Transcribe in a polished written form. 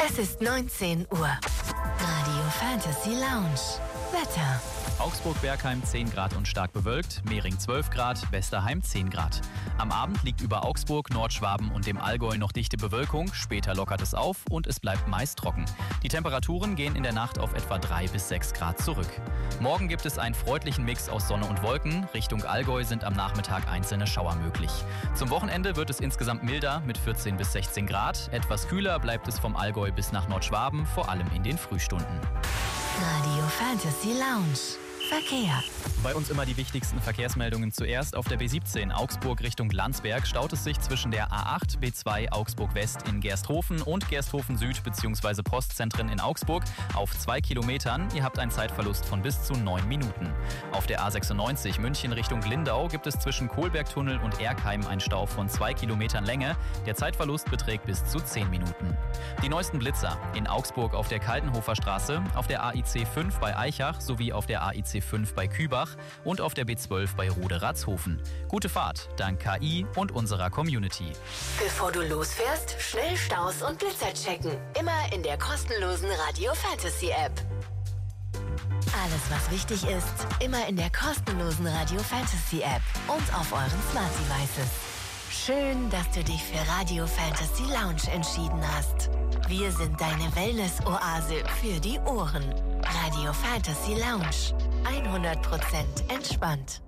Es ist 19 Uhr. Radio Fantasy Lounge. Wetter. Augsburg-Bergheim 10 Grad und stark bewölkt, Mehring 12 Grad, Westerheim 10 Grad. Am Abend liegt über Augsburg, Nordschwaben und dem Allgäu noch dichte Bewölkung, später lockert es auf und es bleibt meist trocken. Die Temperaturen gehen in der Nacht auf etwa 3 bis 6 Grad zurück. Morgen gibt es einen freundlichen Mix aus Sonne und Wolken, Richtung Allgäu sind am Nachmittag einzelne Schauer möglich. Zum Wochenende wird es insgesamt milder mit 14 bis 16 Grad, etwas kühler bleibt es vom Allgäu bis nach Nordschwaben, vor allem in den Frühstunden. Radio Fantasy Lounge. Verkehr. Bei uns immer die wichtigsten Verkehrsmeldungen zuerst. Auf der B17 Augsburg Richtung Landsberg staut es sich zwischen der A8 B2 Augsburg West in Gersthofen und Gersthofen Süd bzw. Postzentren in Augsburg auf 2 Kilometern. Ihr habt einen Zeitverlust von bis zu 9 Minuten. Auf der A96 München Richtung Lindau gibt es zwischen Kohlbergtunnel und Erkheim einen Stau von 2 Kilometern Länge. Der Zeitverlust beträgt bis zu 10 Minuten. Die neuesten Blitzer in Augsburg auf der Kaltenhofer Straße, auf der AIC 5 bei Eichach sowie auf der AIC 5 bei Kübach und auf der B12 bei Rode-Ratzhofen. Gute Fahrt, dank KI und unserer Community. Bevor du losfährst, schnell Staus und Blitzer checken. Immer in der kostenlosen Radio Fantasy App. Alles, was wichtig ist, immer in der kostenlosen Radio Fantasy App und auf euren Smart Devices. Schön, dass du dich für Radio Fantasy Lounge entschieden hast. Wir sind deine Wellness-Oase für die Ohren. Radio Fantasy Lounge. 100% entspannt.